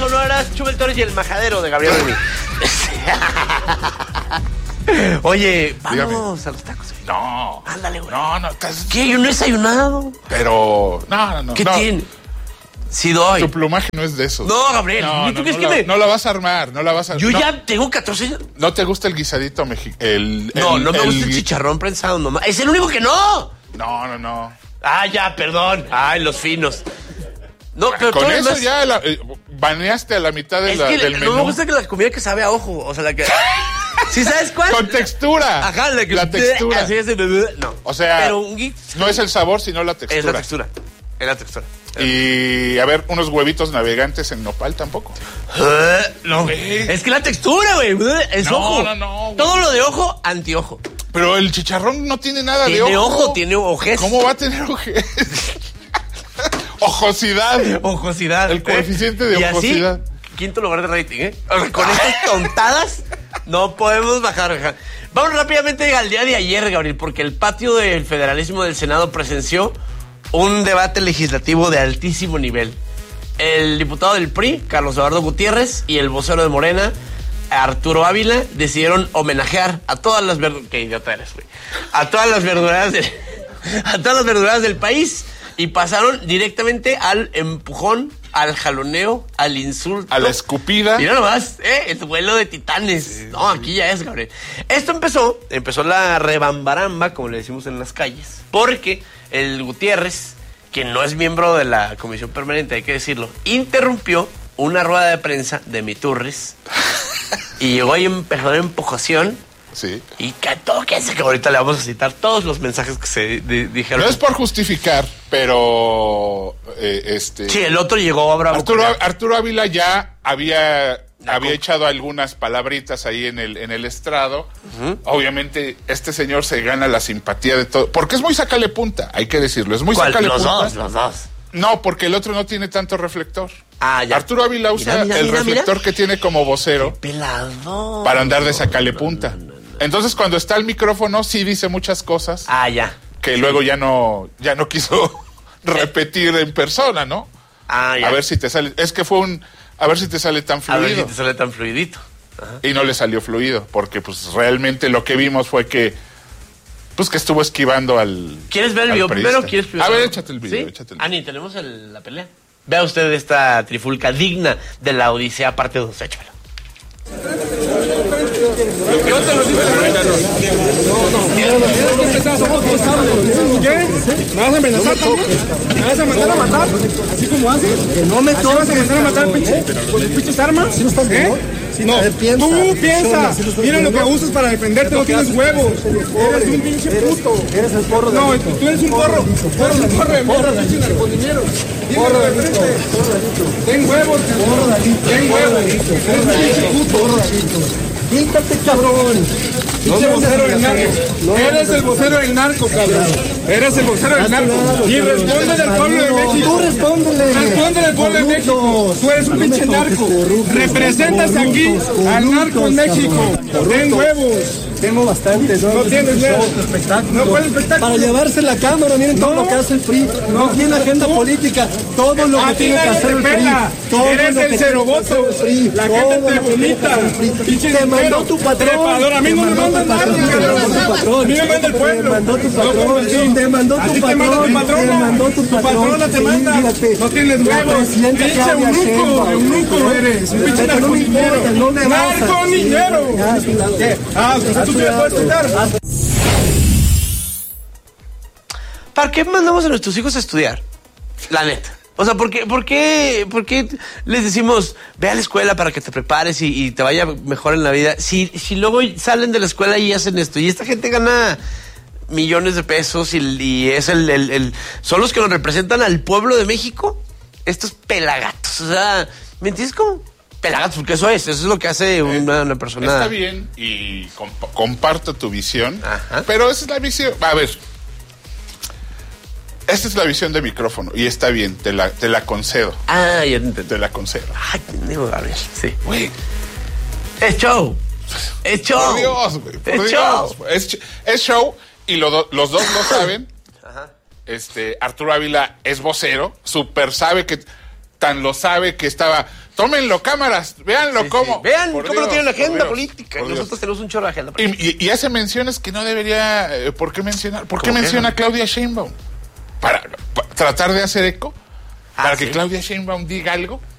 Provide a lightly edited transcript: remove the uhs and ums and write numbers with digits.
sonoras, Chumel Torres y el majadero de Gabriel Remy. Oye, vamos a los tacos. No. Ándale, güey. No. ¿Qué? Yo no he desayunado. Pero, no. ¿Qué tiene? Sí doy. Tu plumaje no es de esos. No, Gabriel. ¿Tú crees que no la vas a armar, Yo ya tengo 14 años. ¿No te gusta el guisadito mexicano? No me gusta el chicharrón prensado, mamá. Es el único que no. No. Ah, ya, perdón. Ay, los finos. No, pero con eso más... ya baneaste a la mitad del menú. No me gusta que la comida que sabe a ojo. O sea, la que... ¿Sí sabes cuál? Con textura. Ajá, la textura. Así es de... No. O sea, pero no es el sabor, sino la textura. Es la textura. Y, a ver, unos huevitos navegantes en nopal tampoco. No, es que la textura, güey, es ojo. No. Todo lo de ojo, antiojo. Pero el chicharrón no tiene nada de ojo. Tiene ojo, tiene ojez. ¿Cómo va a tener ojez? Ojosidad. El coeficiente de ojosidad. Así, quinto lugar de rating, ¿eh? O sea, con estas tontadas no podemos bajar. Vamos rápidamente al día de ayer, Gabriel, porque el patio del federalismo del Senado presenció un debate legislativo de altísimo nivel. El diputado del PRI, Carlos Eduardo Gutiérrez, y el vocero de Morena, Arturo Ávila, decidieron homenajear a todas las verduras... ¡Qué idiota eres, güey! A todas las verduras del país, y pasaron directamente al empujón, al jaloneo, al insulto. A la escupida. Mira nomás, el duelo de titanes. Sí. No, aquí ya es, Gabriel. Esto empezó la rebambaramba, como le decimos en las calles, porque el Gutiérrez, que no es miembro de la comisión permanente, hay que decirlo, interrumpió una rueda de prensa de Miturris y llegó ahí empezó la empujación. Sí. Y que ahorita le vamos a citar todos los mensajes que se dijeron. No es por justificar, pero sí, el otro llegó a bravo. Arturo Ávila ya había echado algunas palabritas ahí en el estrado. Uh-huh. Obviamente, este señor se gana la simpatía de todo. Porque es muy sacale punta, hay que decirlo. Es muy sacale punta. Los dos. No, porque el otro no tiene tanto reflector. Ah, ya. Arturo Ávila usa el reflector que tiene como vocero. Pelado. Para andar de sacale punta. Entonces, cuando está el micrófono, sí dice muchas cosas. Ah, ya. Que sí. Luego ya no quiso repetir en persona, ¿no? Ah, ya. A ver si te sale. Es que fue a ver si te sale tan fluido. A ver si te sale tan fluidito. Ajá. Y no le salió fluido, porque pues realmente lo que vimos fue que estuvo esquivando al. ¿Quieres ver el video primero o quieres primero? A ver, échate el video. ¿Sí? Ani, tenemos la pelea. Vea usted esta trifulca digna de la Odisea parte 2. Échamelo. ¿Qué? ¿Me vas a amenazar también? ¿Me vas a mandar a matar? ¿Así como haces? No me toques. ¿Vas a mandar a matar con tus pinches armas? No, tú piensas. Mira lo que usas para defenderte, no tienes huevos. Eres un pinche puto. Eres el porro de... No, tú eres un porro. Tú eres un porro de morro, pinche narcodineros. Porro de frente. Ten huevos, ten huevos. Eres un pinche puto. Quítate, cabrón. Pinche vocero del narco. Eres el vocero del narco, cabrón. Eres el vocero del narco. Y responde del pueblo de México. Tú respóndele. Responde del pueblo de México. Tú eres un pinche narco. Representas aquí al narco en México. Ten huevos. Tengo bastantes, ¿no? No tienes huevos. No puedes espectáculo. Para llevarse la cámara, miren todo lo que hace el PRI. No tiene agenda política. Todo lo que tiene que hacer el PRI. Eres el cero voto. La gente te vomita. Te mandó tu patrón. A mí no me manda nadie. A mí me manda el pueblo. Te mandó tu patrón. Te mandó tu patrón. Te mandó tu patrón. Tu patrona te manda. No tienes huevos. Pinche eunuco eres. Un pinche narconinero. Narconinero. ¿Qué? ¿Tú te puedes quitar? ¿Para qué mandamos a nuestros hijos a estudiar? La neta. O sea, ¿por qué les decimos, ve a la escuela para que te prepares y te vaya mejor en la vida? Si luego salen de la escuela y hacen esto, y esta gente gana millones de pesos y es son los que nos representan al pueblo de México, estos pelagatos. O sea, ¿me entiendes cómo? Pelagatos, porque eso es lo que hace una persona. Está bien y comparto tu visión. Ajá. Pero esa es la visión. A ver, esta es la visión de micrófono y está bien, te la concedo. Ah, ya te entendí. Te la concedo. Ay, pendejo, Gabriel. Sí. Güey. Es show. Es show. Por Dios, güey. Por Es Dios. show. Es show y los dos lo saben. Ajá. Arturo Ávila es vocero, súper sabe que tan lo sabe que estaba Tómenlo, cámaras, véanlo cómo. Vean Por cómo no Dios, tienen agenda por Dios, política. por Y nosotros Dios. tenemos un chorro de agenda política. Y hace menciones que no debería, ¿por qué mencionar? ¿Por qué menciona a Claudia Sheinbaum? Para tratar de hacer eco, para que sí. Claudia Sheinbaum diga algo.